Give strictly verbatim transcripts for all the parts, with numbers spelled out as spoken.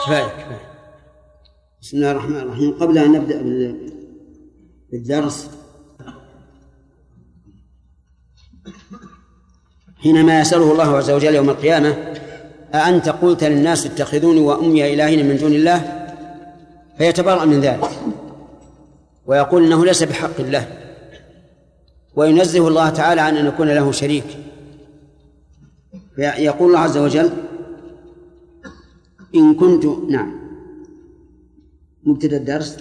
كفاية كفاية. بسم الله الرحمن الرحيم. قبل أن نبدأ بالدرس، حينما يسأله الله عز وجل يوم القيامة: أأنت قلت للناس اتخذوني وأمي إلهين من دون الله؟ فيتبرأ من ذلك ويقول إنه ليس بحق الله، وينزه الله تعالى عن أن يكون له شريك. يقول الله عز وجل: إن كنت نعم مبتدأ الدرس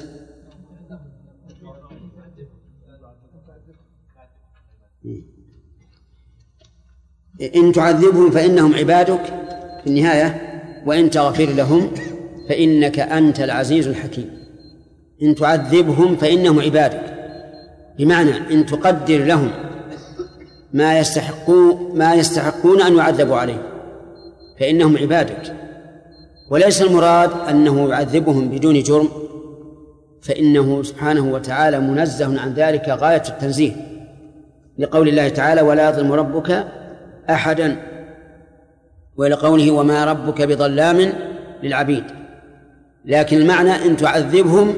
إن تعذبهم فإنهم عبادك في النهاية، وإن تغفر لهم فإنك أنت العزيز الحكيم. إن تعذبهم فإنهم عبادك، بمعنى إن تقدر لهم ما يستحقون ما يستحقون أن يعذبوا عليه فإنهم عبادك، وليس المراد أنه يعذبهم بدون جرم، فإنه سبحانه وتعالى منزه عن ذلك غاية التنزيه، لقول الله تعالى: ولا يظلم ربك أحدا، ولقوله: وما ربك بظلام للعبيد. لكن المعنى إن تعذبهم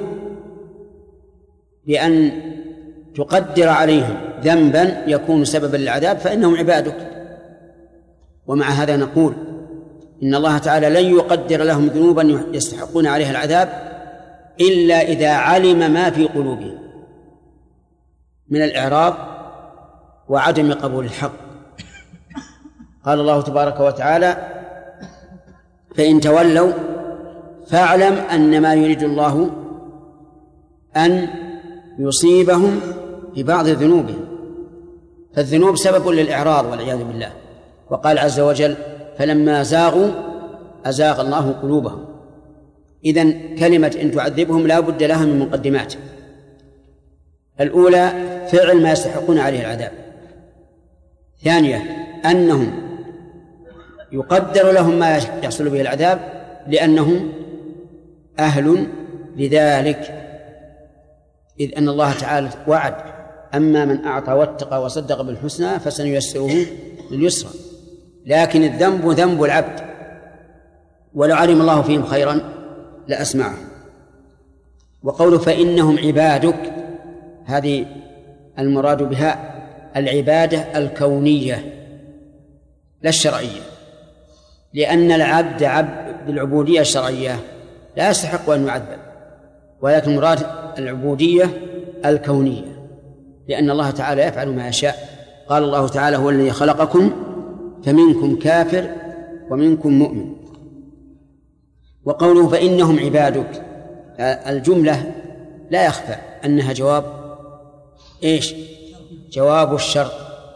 بأن تقدر عليهم ذنبا يكون سببا للعذاب فإنهم عبادك. ومع هذا نقول إن الله تعالى لن يقدر لهم ذنوبا يستحقون عليها العذاب إلا إذا علم ما في قلوبهم من الإعراض وعدم قبول الحق. قال الله تبارك وتعالى: فإن تولوا فاعلم أن ما يريد الله أن يصيبهم ببعض ذنوبهم، فالذنوب سبب للإعراض والعياذ بالله. وقال عز وجل: فلما زاغوا أزاغ الله قلوبهم. إذن كلمة إن تعذبهم لا بد لها من مقدمات. الأولى فعل ما يستحقون عليه العذاب. ثانية أنهم يقدر لهم ما يحصل به العذاب لأنهم أهل لذلك، إذ أن الله تعالى وعد: أما من أعطى واتقى وصدق بالحسنى فسنيسره لليسرى. لكن الذنب ذنب العبد، ولو علم الله فيهم خيرا لأسمعهم. وقوله فإنهم عبادك، هذه المراد بها العبادة الكونية لا الشرعية، لأن العبد عبد بالعبودية الشرعية لا يستحق أن يعذب، ولكن مراد العبودية الكونية، لأن الله تعالى يفعل ما يشاء. قال الله تعالى: هو الذي خلقكم فمنكم كافر ومنكم مؤمن. وقوله فإنهم عبادك، الجملة لا يخفى أنها جواب إيش؟ جواب الشرط،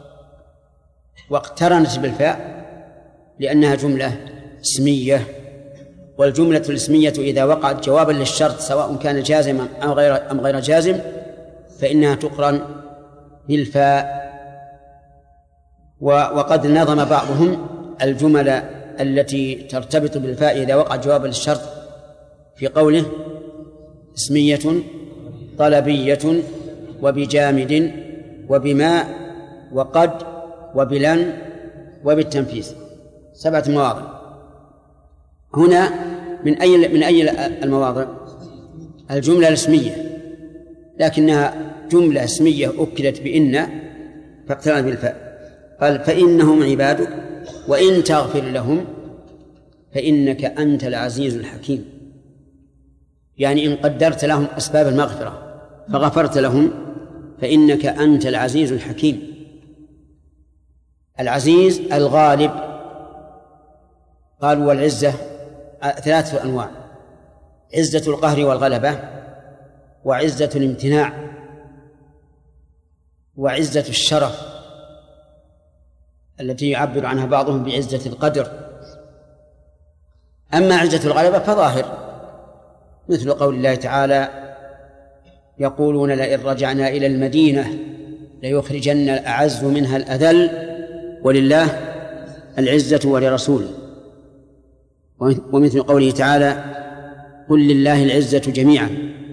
واقترنت بالفاء لأنها جملة اسمية، والجملة الاسمية إذا وقعت جوابا للشرط سواء كان جازما أو غير أم غير جازم فإنها تقرن بالفاء. وقد نظم بعضهم الجمل التي ترتبط بالفاء إذا وقع جوابا للشرط في قوله: اسمية طلبية وبجامد وبماء وقد وبلن وبالتنفيذ، سبعة مواضع. هنا من أي من أي المواضع؟ الجملة الاسمية، لكنها جملة اسمية أكدت بإن فاقترنت بالفاء. قال: فإنهم عبادك وإن تغفر لهم فإنك أنت العزيز الحكيم، يعني إن قدرت لهم أسباب المغفرة فغفرت لهم فإنك أنت العزيز الحكيم. العزيز الغالب. قالوا: والعزة ثلاثة أنواع: عزة القهر والغلبة، وعزة الامتناع، وعزة الشرف التي يعبر عنها بعضهم بعزة القدر. أما عزة الغلبة فظاهر، مثل قول الله تعالى: يقولون لئن رجعنا إلى المدينة ليخرجن الأعز منها الأذل ولله العزة ولرسوله. ومثل قوله تعالى: قل لله العزة جميعا